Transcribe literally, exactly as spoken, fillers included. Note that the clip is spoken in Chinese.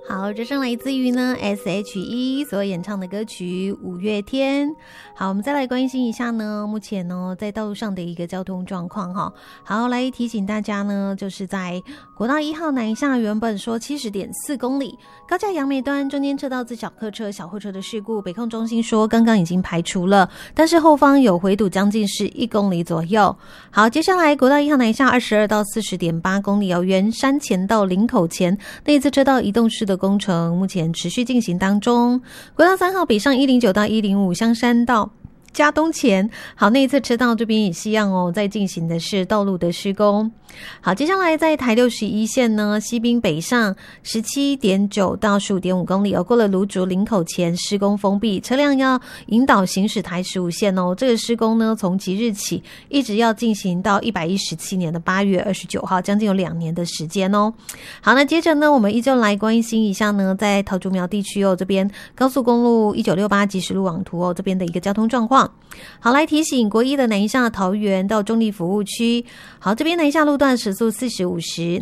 好，这是来自于呢 S H E 所演唱的歌曲五月天。好，我们再来关心一下呢目前呢在道路上的一个交通状况哈。好，来提醒大家呢，就是在国道一号南下原本说 七十点四公里，高架杨梅端中间车道自小客车小货车的事故，北控中心说刚刚已经排除了，但是后方有回堵将近是一公里左右。好，接下来国道一号南下二十二到 四十点八公里哦，圆山前到林口前内侧车道移动式的工程目前持续进行当中。国道三号北上一零九到一零五香山到嘉东前，好，那一侧车道这边也是一样哦，在进行的是道路的施工。好，接下来在台六十一线呢，西滨北上 十七点九到 十五点五公里哦，过了芦竹林口前施工封闭，车辆要引导行驶台十五线哦。这个施工呢，从即日起一直要进行到一百一十七年的八月二十九号，将近有两年的时间哦。好，那接着呢，我们依旧来关心一下呢，在桃竹苗地区哦，这边高速公路一九六八即时路网图哦，这边的一个交通状况。好，来提醒国一的南下桃园到中立服务区，好，这边南下路段时速四十五十，